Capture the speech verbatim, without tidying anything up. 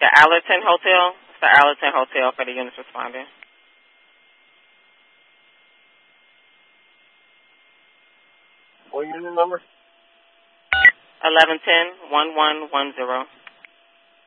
The Allerton Hotel. It's the Allerton Hotel for the units responding. What unit number? eleven ten, one one one zero.